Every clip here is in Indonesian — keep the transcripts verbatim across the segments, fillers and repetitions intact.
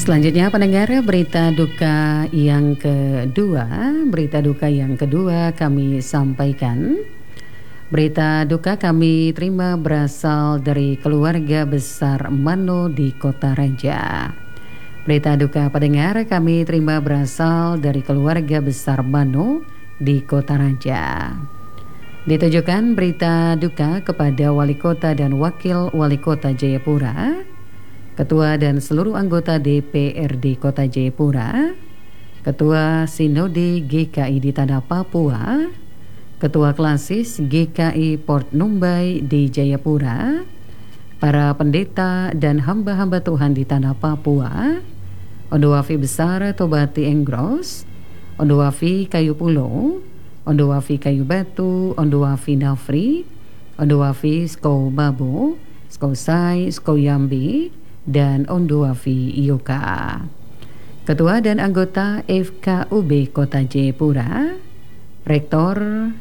Selanjutnya pendengar, berita duka yang kedua, berita duka yang kedua kami sampaikan. Berita duka kami terima berasal dari keluarga besar Mano di Kota Raja. Berita duka pendengar kami terima berasal dari keluarga besar Mano di Kota Raja. Ditujukan berita duka kepada Wali Kota dan Wakil Wali Kota Jayapura, Ketua dan seluruh anggota D P R D Kota Jayapura, Ketua Sinode G K I di Tanah Papua, Ketua Klasis G K I Port Numbai di Jayapura, para pendeta dan hamba-hamba Tuhan di Tanah Papua, Ondowafi Besar Tobati Enggros, Ondowafi Kayu Pulau, Ondowafi Kayu Batu, Ondowafi Nafri, Ondowafi Skou Babo, Skou Sai, Skou Yambi, dan Ondowafi Yoka. Ketua dan anggota F K U B Kota Jayapura, Rektor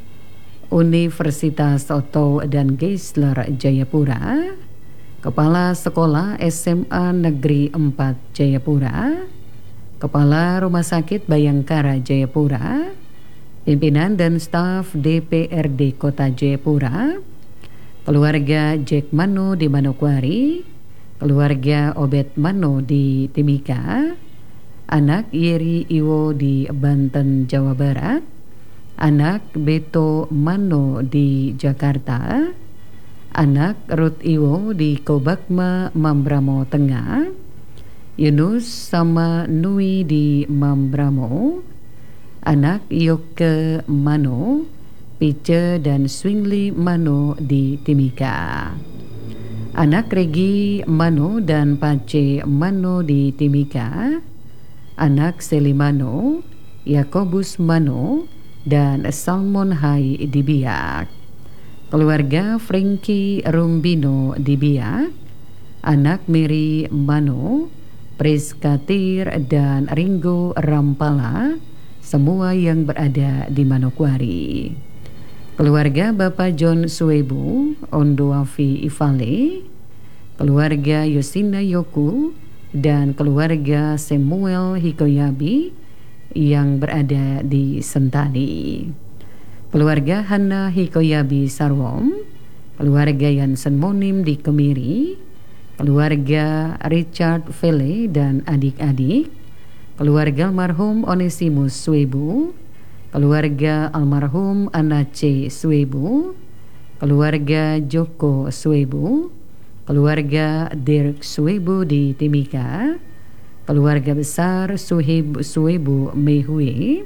Universitas Otto dan Geisler Jayapura, Kepala Sekolah S M A Negeri empat Jayapura, Kepala Rumah Sakit Bayangkara Jayapura, pimpinan dan staf D P R D Kota Jayapura, keluarga Jack Mano di Manokwari, keluarga Obed Mano di Timika, anak Yeri Iwo di Banten, Jawa Barat, anak Beto Mano di Jakarta, anak Ruth Iwo di Kobakma, Mambramo Tengah, Yunus sama Nui di Mambramo, anak Yoke Mano, Pice dan Swingli Mano di Timika, anak Regi Mano dan Pace Mano di Timika, anak Seli Mano, Yakobus Mano, dan Salmon Hai di Biak, keluarga Frankie Rumbino di Biak, anak Mary Mano, Priskatir dan Ringo Rampala, semua yang berada di Manokwari. Keluarga Bapak John Suebu, Ondowafi Ivale, keluarga Yosina Yoku, dan keluarga Samuel Hikoyabi yang berada di Sentani. Keluarga Hana Hikoyabi Sarwom, keluarga Yansen Monim di Kemiri, keluarga Richard Vele dan adik-adik, keluarga almarhum Onesimus Suebu, keluarga almarhum Anace Suebu, keluarga Joko Suebu, keluarga Dirk Suebu di Timika, keluarga besar Suhib Suebu Mehue,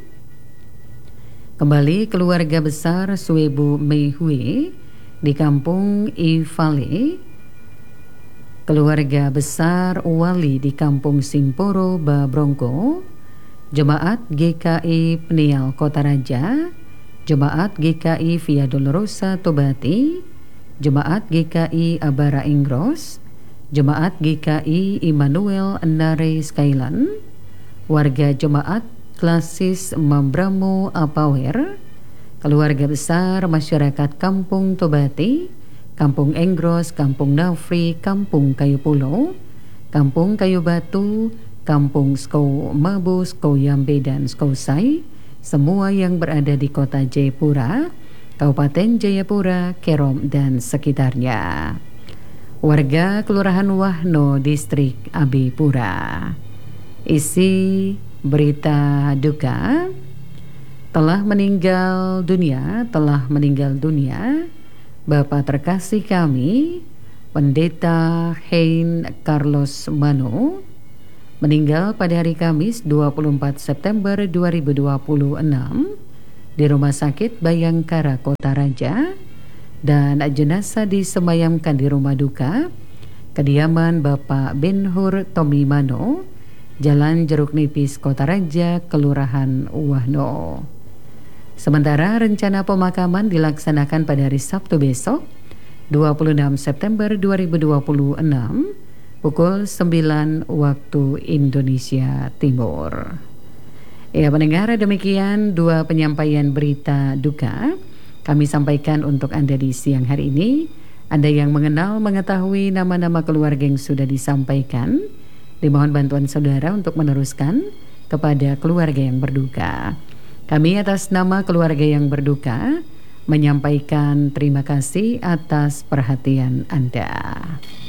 kembali keluarga besar Suebu Mehue di Kampung Ivale, keluarga besar Wali di Kampung Simporo Babrongko, Jemaat G K I Penial Kota Raja, Jemaat G K I Via Dolorosa Tobati, Jemaat G K I Abara Inggros, Jemaat G K I Immanuel Nare Skyland, warga Jemaat Klasis Mambramo Apawer, keluarga besar masyarakat Kampung Tobati, Kampung Enggros, Kampung Nafri, Kampung Kayu Pulau, Kampung Kayu Batu, Kampung Skou Mabo, Skou Yambe dan Skou Sai, semua yang berada di Kota Jayapura, Kabupaten Jayapura, Kerom dan sekitarnya. Warga Kelurahan Wahno, Distrik Abipura. Isi berita duka: telah meninggal dunia, telah meninggal dunia Bapak terkasih kami, Pendeta Hein Carlos Mano, meninggal pada hari Kamis dua puluh empat September dua ribu dua puluh enam di Rumah Sakit Bayangkara Kota Raja, dan jenazah disemayamkan di rumah duka kediaman Bapak Benhur Tommy Mano, Jalan Jeruk Nipis, Kota Raja, Kelurahan Wahno. Sementara rencana pemakaman dilaksanakan pada hari Sabtu besok dua puluh enam September dua ribu dua puluh enam pukul sembilan waktu Indonesia Timur. Ya pendengar, demikian dua penyampaian berita duka kami sampaikan untuk Anda di siang hari ini. Anda yang mengenal mengetahui nama-nama keluarga yang sudah disampaikan, Dimohon bantuan saudara untuk meneruskan kepada keluarga yang berduka. Kami atas nama keluarga yang berduka menyampaikan terima kasih atas perhatian Anda.